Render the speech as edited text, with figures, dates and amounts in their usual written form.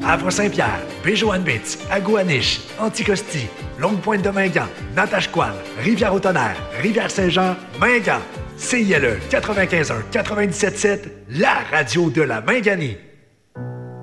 Havre-Saint-Pierre, Péjoanne-Bitz, Agouaniche, Anticosti, Longue-Pointe-de-Mingan, Natashquan, Rivière-au-Tonnerre, Rivière-Saint-Jean, Mingan. CILE 95.1, 97.7, la radio de la Minganie.